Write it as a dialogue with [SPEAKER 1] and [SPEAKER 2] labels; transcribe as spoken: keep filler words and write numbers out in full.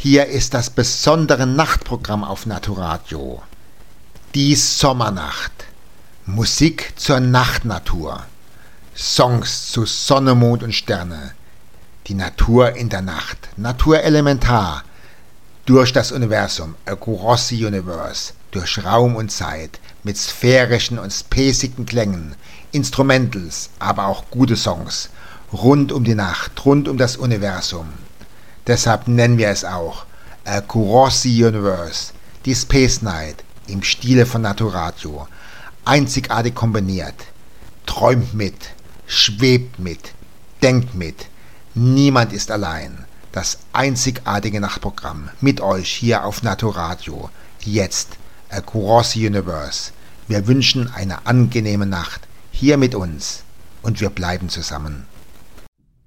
[SPEAKER 1] Hier ist das besondere Nachtprogramm auf Naturadio. Die Sommernacht. Musik zur Nachtnatur. Songs zu Sonne, Mond und Sterne. Die Natur in der Nacht. Natur elementar. Durch das Universum. Across the Universe. Durch Raum und Zeit. Mit sphärischen und spacigen Klängen. Instrumentals, aber auch gute Songs. Rund um die Nacht, rund um das Universum. Deshalb nennen wir es auch Across the Universe, die Space Night im Stile von Naturadio. Einzigartig kombiniert. Träumt mit, schwebt mit, denkt mit. Niemand ist allein. Das einzigartige Nachtprogramm mit euch hier auf Naturadio. Jetzt Across the Universe. Wir wünschen eine angenehme Nacht hier mit uns und wir bleiben zusammen.